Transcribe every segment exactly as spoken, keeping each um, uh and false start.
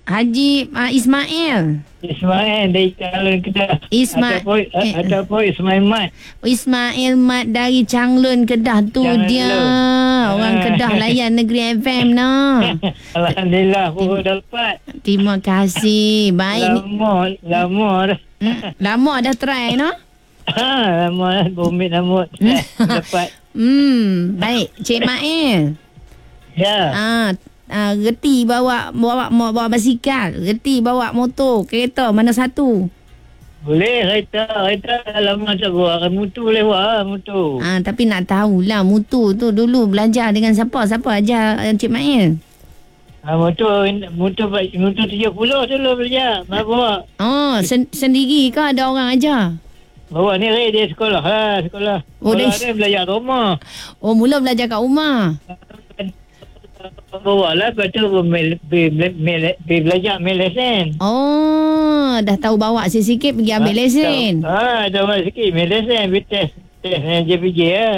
Haji uh, Ismail. Ismail dari Changlun Kedah. Ismail Ataupun, eh. ataupun Ismail Mat. Ismail Mat dari Changlun Kedah tu. Changlun. Dia orang Kedah layan Negeri F M no. Alhamdulillah baru dapat. Terima kasih. Baik. Lama, lama dah. Hmm, lama dah try no. Ha, lama dah bumit rambut. Dapat. Hmm, baik. Cik Mail. Ya. Ah, ah, reti bawa bawa bawa basikal, reti bawa motor, kereta, mana satu? Boleh kereta, kereta lama tak buat. Mutu boleh buat mutu. Ah, tapi nak tahulah mutu tu dulu belajar dengan siapa? Siapa ajar Cik Mail? Ha, mutu, mutu, mutu tujuh puluh dulu belajar. Bawa. Oh, sen- sendiri ke ada orang ajar? Bawa ni Ray dia sekolah lah, sekolah. Oh, Sekolah dia- dia belajar kat rumah. Oh, mula belajar kat rumah. Bawa lah, lepas tu be- be- be- be- be- belajar ambil lesen. Oh, dah tahu bawa sikit-sikit pergi ambil lesen. Ha, dah buat sikit ambil lesen, ambil test. Test J P J lah.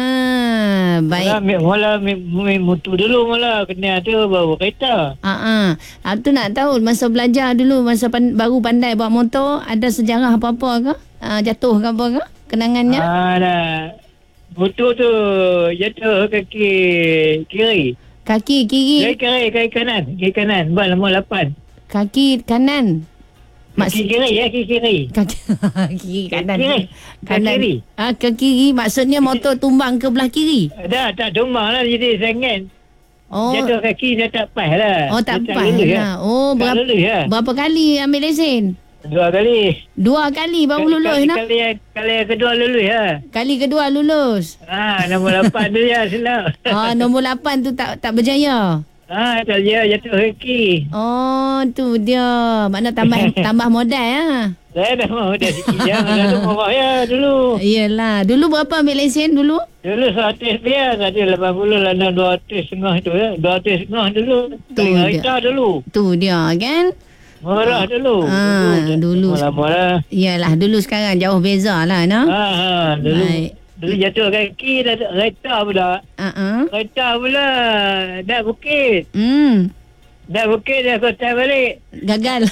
Ah, baik. Mula, mula, mula mutu dulu mula. Kena tu bawa kereta. Ah, ah. Tu nak tahu masa belajar dulu, masa pan- baru pandai bawa motor, ada sejarah apa-apa ke? Ah, jatuh ke apa ke? Kenangannya? Ha, dah. Mutu tu jatuh kaki kiri. Kaki Kaki kiri, kiri, kaki kanan. Kaki kanan. Bal nombor lapan. kaki kanan. Maks- Kaki kiri ya, kaki kiri. Kaki kiri kanan. Kiri. Kanan. Kiri. Ah, ke kiri maksudnya motor tumbang ke belah kiri. Dah tak tumbang lah, jadi sangat. Oh. Jatuh kaki dia tak pas lah. Oh, tak Dia pas lulus lah. Oh, Tak berapa lulus lah. berapa kali ambil lesen? Dua kali. Dua kali baru lulus kali, nak. kali, yang, kali yang kedua lulus lah. Kali kedua lulus. Ha, nombor lapan tu ya silap. Ah, nombor lapan tu tak tak berjaya. Ha, tak dia jatuh kaki. Oh, tu dia. Makna tambah tambah modal ah. Saya dah mahu dah sikit je. Dah tu murah ya dulu. Iyalah. Dulu berapa ambil lesen dulu? Dulu seratus biar. Tadi lapan puluh lah dua ratus setengah tu ya. Dua ratus setengah dulu. Tu Tengah dia. kereta dulu. Tu dia kan. Murah dulu. Ah, dulu. Lama lah. Iyalah, dulu sekarang jauh beza lah, no? Ha, ha, dulu. Baik. Dulu jatuh kaki dah kereta pula. Ah, uh-uh. Kereta pula. Dah bukit. Hmm. Dah bukit dah kota balik. Gagal.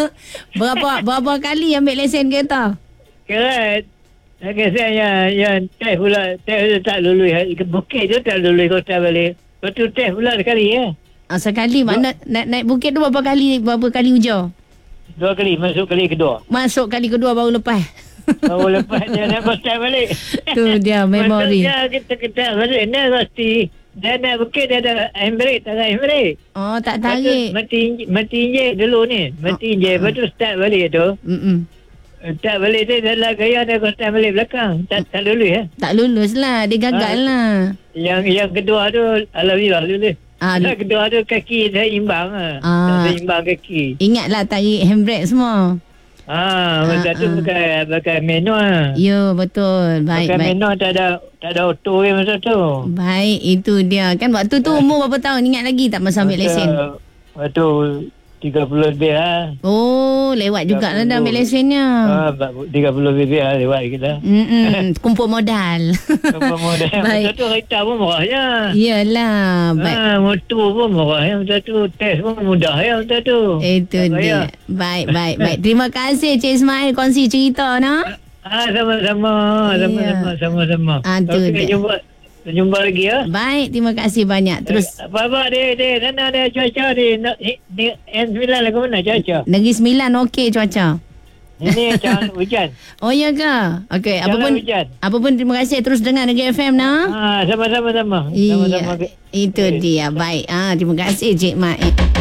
berapa berapa kali ambil lesen kereta? Kira Lagi saya yang, yang test pula. Test tu tak lulus. Bukit tu tak lulus kota balik. Lepas tu test pula sekali ya. Ah, sekali mana naik, naik bukit tu berapa kali berapa kali ujar? Dua kali. Masuk kali kedua. Masuk kali kedua baru lepas. Baru lepas dia nak kota balik. Tu dia memori. Maksudnya kita kita balik. Dia pasti. Dia nak bukit dia ada handbrake. Tak ada handbrake. Oh, tak Lepas tu tarik. Mati, mati injek dulu ni. Mati injek. Lepas tu start balik tu. Mm-mm. Start balik tu dalam gaya dia kota balik belakang. Tak, tak lulus ya. Tak lulus lah. Dia gagal Ah. lah. Yang yang kedua tu alhamdulillah lulus. Ah, Yang kedua tu kaki dia imbang ah. Ah. Dia imbang kaki. ingatlah tarik handbrake semua. Ah, masa Ah, tu ah. pakai pakai manual. Ya, betul. Baik, Pakai baik. manual tak ada tak ada auto ya masa tu. Baik, itu dia. Kan waktu tu umur berapa tahun? Ingat lagi tak masa ambil lesen? Waktu tiga puluh lebih lah. Oh, lewat jugalah dah ambil lesennya. Ah, tiga puluh lebih lah lewat kita. Mm-mm. Kumpul modal. Apa modal. Masa Baik. tu kereta pun murah ya. Iyalah. Baik. Ah, motor pun murah ya masa tu. Test pun mudah ya masa tu. Itu Tak payah. dia. Baik, baik, baik. Terima kasih Cik Ismail kongsi cerita, no? Ah, sama-sama. Ya. Sama-sama. Sama-sama. Ah, tu Okey, dia. jumpa. Jumpa lagi ya. Baik, terima kasih banyak. Terus Apa-apa dia, dia, mana dia cuaca dia, nak- ni, ni, N sembilan lah ke mana cuaca? Negeri Sembilan okey cuaca. Ini jangan hujan. Oh ya ke? Okey, apa Jangan pun hujan. apa pun terima kasih terus dengar Negeri F M, no? Ah, sama-sama sama. Sama-sama. Iya, itu dia. Baik. Ah, terima kasih Cik Mak.